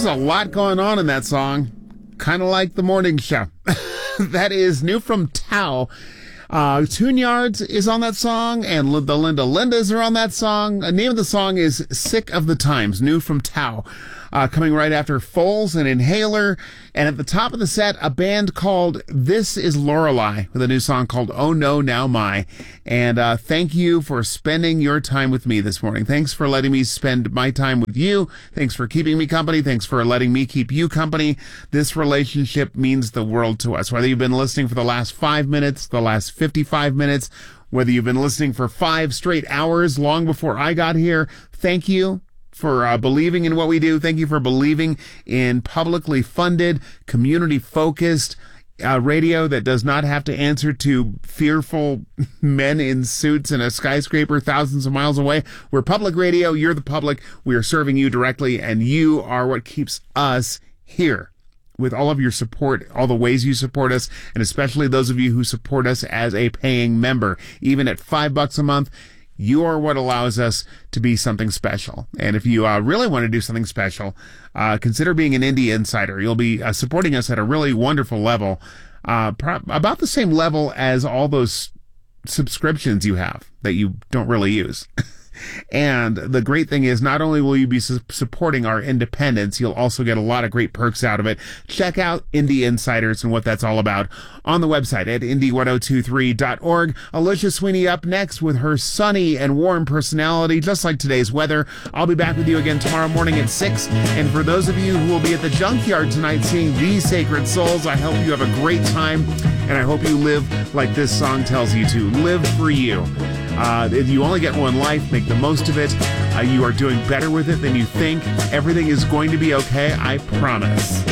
There's a lot going on in that song. Kind of like the morning show. That is new from Tao. Tune Yards is on that song, and the Linda Lindas are on that song. The name of the song is Sick of the Times, new from Tao. Coming right after Foals and Inhaler. And at the top of the set, a band called This Is Lorelei with a new song called Oh No Now My. And thank you for spending your time with me this morning. Thanks for letting me spend my time with you. Thanks for keeping me company. Thanks for letting me keep you company. This relationship means the world to us. Whether you've been listening for the last 5 minutes, the last 55 minutes, whether you've been listening for 5 straight hours long before I got here, thank you for believing in what we do. Thank you for believing in publicly funded, community-focused radio that does not have to answer to fearful men in suits in a skyscraper thousands of miles away. We're public radio. You're the public. We are serving you directly, and you are what keeps us here. With all of your support, all the ways you support us, and especially those of you who support us as a paying member, even at $5 a month, you are what allows us to be something special. And if you really want to do something special, consider being an Indie Insider. You'll be supporting us at a really wonderful level, about the same level as all those subscriptions you have that you don't really use. And the great thing is, not only will you be supporting our independence, you'll also get a lot of great perks out of it. Check out Indie Insiders and what that's all about on the website at indie1023.org. Alicia Sweeney up next with her sunny and warm personality, just like today's weather. I'll be back with you again tomorrow morning at 6. And for those of you who will be at the Junkyard tonight seeing These Sacred Souls, I hope you have a great time, and I hope you live like this song tells you to. Live for you. If you only get one life, make the most of it. You are doing better with it than you think. Everything is going to be okay, I promise.